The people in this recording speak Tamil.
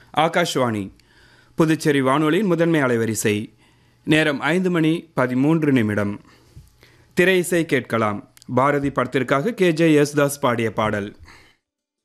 ஆகாஷ்வாணி புதுச்சேரி வானொலியின் முதன்மை அலைவரிசை. நேரம் 5:13. திரை இசை கேட்கலாம். பாரதி படத்திற்காக KJ யேசுதாஸ் பாடிய பாடல்.